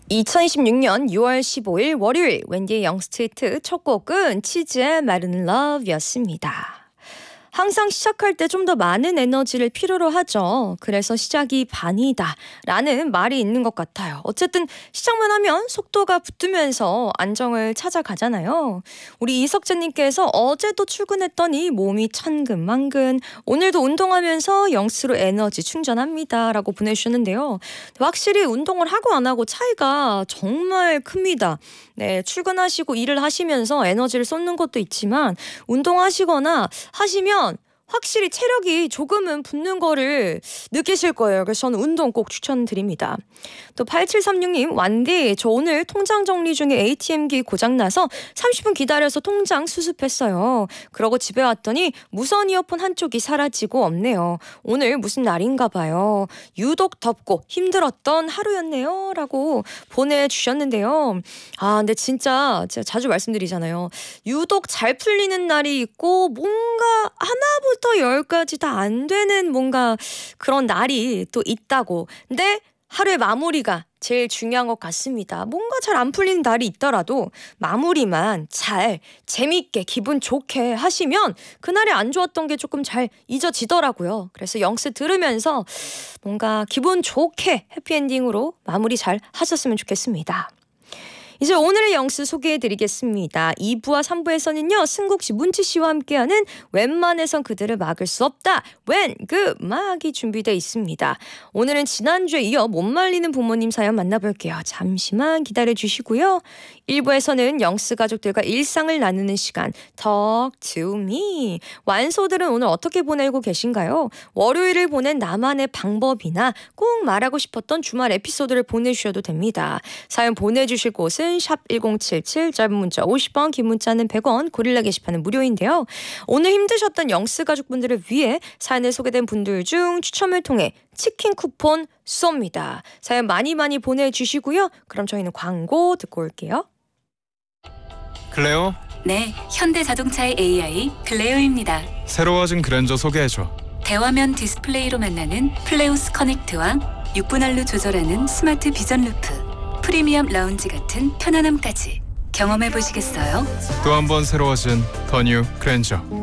2026년 6월 15일 월요일 웬디의 영스트리트 첫 곡은 치즈의 Modern Love였습니다. 항상 시작할 때 좀 더 많은 에너지를 필요로 하죠. 그래서 시작이 반이다 라는 말이 있는 것 같아요. 어쨌든 시작만 하면 속도가 붙으면서 안정을 찾아가잖아요. 우리 이석재님께서 어제도 출근했더니 몸이 천근만근, 오늘도 운동하면서 영스로 에너지 충전합니다 라고 보내주셨는데요. 확실히 운동을 하고 안 하고 차이가 정말 큽니다. 네, 출근하시고 일을 하시면서 에너지를 쏟는 것도 있지만 운동하시거나 하시면 확실히 체력이 조금은 붙는 거를 느끼실 거예요. 그래서 저는 운동 꼭 추천드립니다. 또 8736님, 완디 저 오늘 통장 정리 중에 ATM기 고장나서 30분 기다려서 통장 수습했어요. 그러고 집에 왔더니 무선 이어폰 한쪽이 사라지고 없네요. 오늘 무슨 날인가 봐요. 유독 덥고 힘들었던 하루였네요 라고 보내주셨는데요. 근데 진짜 제가 자주 말씀드리잖아요. 유독 잘 풀리는 날이 있고 뭔가 하나부터 10까지 다 안 되는 뭔가 그런 날이 또 있다고. 근데 하루의 마무리가 제일 중요한 것 같습니다. 뭔가 잘 안 풀리는 날이 있더라도 마무리만 잘 재밌게 기분 좋게 하시면 그날이 안 좋았던 게 조금 잘 잊어지더라고요. 그래서 영스 들으면서 뭔가 기분 좋게 해피엔딩으로 마무리 잘 하셨으면 좋겠습니다. 이제 오늘의 영스 소개해드리겠습니다. 2부와 3부에서는요. 승국씨, 문치씨와 함께하는 웬만해선 그들을 막을 수 없다. 막이 준비되어 있습니다. 오늘은 지난주에 이어 못 말리는 부모님 사연 만나볼게요. 잠시만 기다려주시고요. 1부에서는 영스 가족들과 일상을 나누는 시간 Talk to me. 완소들은 오늘 어떻게 보내고 계신가요? 월요일을 보낸 나만의 방법이나 꼭 말하고 싶었던 주말 에피소드를 보내주셔도 됩니다. 사연 보내주실 곳은 샵 1077, 짧은 문자 50원, 긴 문자는 100원, 고릴라 게시판은 무료인데요. 오늘 힘드셨던 영스 가족분들을 위해 사연에 소개된 분들 중 추첨을 통해 치킨 쿠폰 쏩니다. 사연 많이 보내주시고요. 그럼 저희는 광고 듣고 올게요. 클레오? 네, 현대자동차의 AI 클레오입니다. 새로워진 그랜저 소개해줘. 대화면 디스플레이로 만나는 플레오스 커넥트와 6분할로 조절하는 스마트 비전 루프, 프리미엄 라운지 같은 편안함까지 경험해 보시겠어요? 또 한 번 새로워진 더 뉴 그랜저.